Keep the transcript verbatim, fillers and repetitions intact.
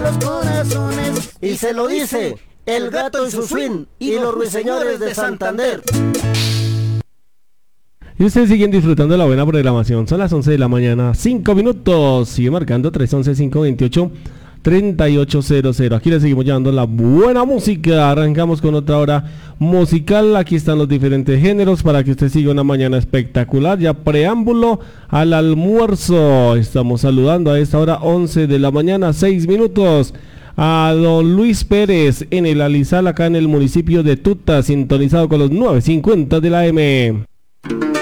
los corazones. Y se lo dice el gato y su swing y los ruiseñores de Santander. Y ustedes siguen disfrutando de la buena programación. Son las once de la mañana, cinco minutos. Sigue marcando tres once, cinco veintiocho, treinta y ocho cero cero. Aquí le seguimos llevando la buena música. Arrancamos con otra hora musical. Aquí están los diferentes géneros para que usted siga una mañana espectacular. Ya preámbulo al almuerzo. Estamos saludando a esta hora once de la mañana, seis minutos. A don Luis Pérez en el Alizal, acá en el municipio de Tuta, sintonizado con los nueve cincuenta de la M.